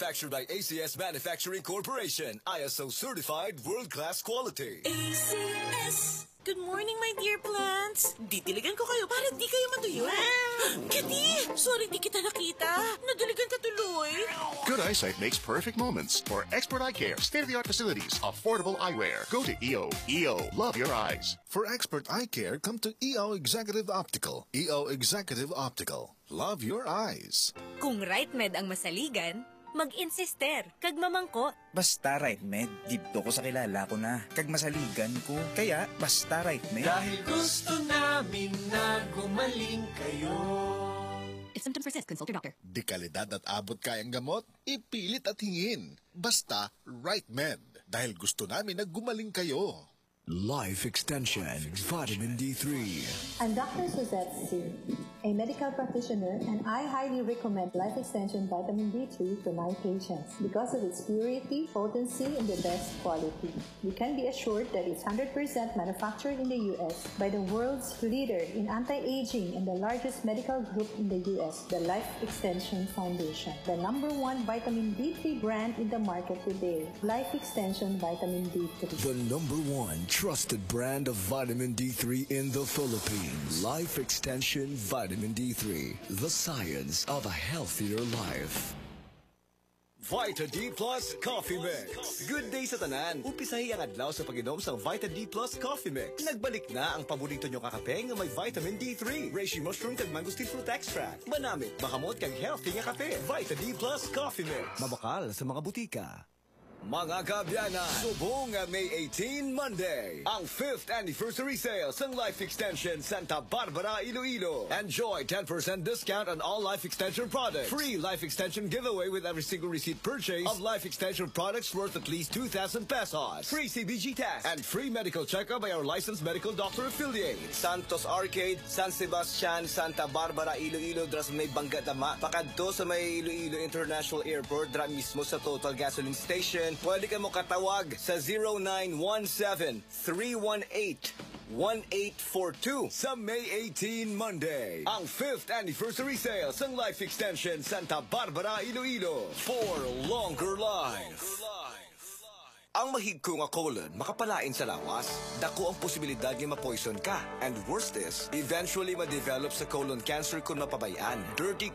Manufactured by ACS Manufacturing Corporation. ISO certified world-class quality. ACS. Good morning, my dear plants. Didiligan ko kayo para di kayo matuyo. Kitty! Sorry di kita nakita. Nadiligan ka tuloy. Good eyesight makes perfect moments. For expert eye care, state-of-the-art facilities, affordable eyewear. Go to EO. EO. Love your eyes. For expert eye care, come to EO Executive Optical. EO Executive Optical. Love your eyes. Kung right med ang masaligan, mag-insister, kag mamangko. Basta right med, dito ko sa kilala ko na. Kag masaligan ko, kaya basta right med. Dahil gusto namin na gumaling kayo. If symptoms persist, consult your doctor. Di kalidad at abot kayang gamot, ipilit at hingin. Basta right med. Dahil gusto namin na gumaling kayo. Life Extension Vitamin D3. I'm Dr. Suzette C., a medical practitioner, and I highly recommend Life Extension Vitamin D3 to my patients because of its purity, potency, and the best quality. You can be assured that it's 100% manufactured in the U.S. by the world's leader in anti-aging and the largest medical group in the U.S., the Life Extension Foundation, the #1 vitamin D3 brand in the market today. Life Extension Vitamin D3. The #1 trusted brand of vitamin D3 in the Philippines. Life Extension Vitamin D3. The science of a healthier life. Vita D Plus Coffee Mix. Good day sa tanan. Umpisahi ang adlaw sa pag-inom sa Vita D Plus Coffee Mix. Nagbalik na ang paborito nyo kakape nga may vitamin D3, reishi mushroom kag mangosteen fruit extract. Manamit, makamot kag healthy nga kape. Vita D Plus Coffee Mix. Mabakal sa mga butika. Mga kabyanan, subong May 18, Monday, ang 5th anniversary sale ng Life Extension Santa Barbara, Iloilo. Enjoy 10% discount on all Life Extension products. Free Life Extension giveaway with every single receipt purchase of Life Extension products worth at least 2,000 pesos. Free CBG test and free medical checkup by our licensed medical doctor affiliates. Santos Arcade, San Sebastian, Santa Barbara, Iloilo, dras may Banggatama. Pakadto sa may Iloilo International Airport, dra mismo sa Total Gasoline Station. Pwede ka mo katawag sa 0917-318-1842 sa May 18, Monday. Ang 5th anniversary sale ng Life Extension Santa Barbara, Iloilo. For longer life. Ang mahigko nga colon makapalain sa lawas. Dako ang posibilidad nga ma-poison ka. And worst is, eventually ma-develop sa colon cancer kung mapabayaan. Dirty